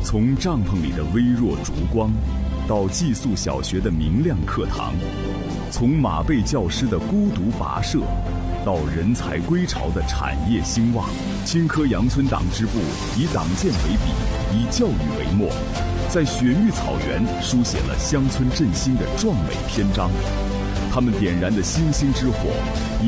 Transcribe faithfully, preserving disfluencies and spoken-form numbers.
从帐篷里的微弱烛光，到寄宿小学的明亮课堂，从马背教师的孤独跋涉，到人才归巢的产业兴旺，青稞杨村党支部以党建为笔，以教育为墨，在雪域草原书写了乡村振兴的壮美篇章。他们点燃的星星之火，